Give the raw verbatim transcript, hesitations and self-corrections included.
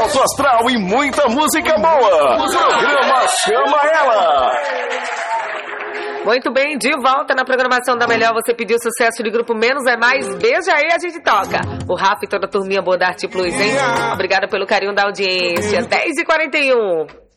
alto astral e muita música boa. O programa Chama Ela. Muito bem, de volta na programação da Melhor. Você pediu sucesso de grupo Menos é Mais. Beija aí, a gente toca. O Rafa e toda a turminha boa da Arte Plus, hein? Obrigada pelo carinho da audiência. dez e quarenta e um.